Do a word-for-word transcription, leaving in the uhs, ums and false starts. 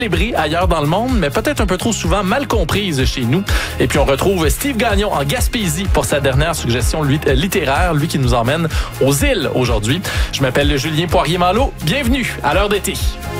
célébrée ailleurs dans le monde, mais peut-être un peu trop souvent mal comprise chez nous. Et puis on retrouve Steve Gagnon en Gaspésie pour sa dernière suggestion littéraire, lui qui nous emmène aux îles aujourd'hui. Je m'appelle Julien Poirier-Malo. Bienvenue à l'heure d'été.